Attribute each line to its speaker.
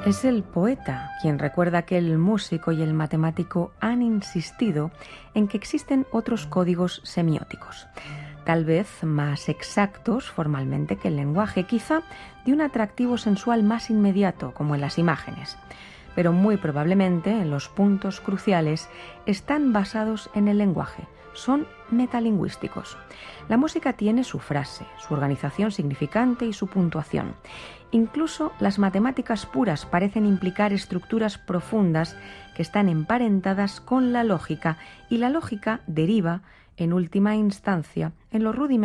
Speaker 1: Es el poeta quien recuerda que el músico y el matemático han insistido en que existen otros códigos semióticos, tal vez más exactos formalmente que el lenguaje, quizá de un atractivo sensual más inmediato, como en las imágenes, pero muy probablemente en los puntos cruciales están basados en el lenguaje, son metalingüísticos. La música tiene su frase, su organización significante y su puntuación. Incluso las matemáticas puras parecen implicar estructuras profundas que están emparentadas con la lógica, y la lógica deriva, en última instancia, en los rudimentos